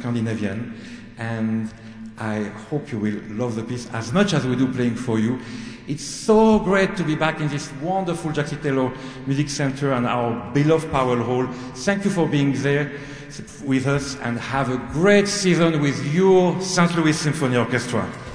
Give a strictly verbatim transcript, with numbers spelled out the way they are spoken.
Scandinavian, and I hope you will love the piece as much as we do playing for you. It's so great to be back in this wonderful Jacques Taylor Music Center and our beloved Powell Hall. Thank you for being there with us, and have a great season with your Saint Louis Symphony Orchestra.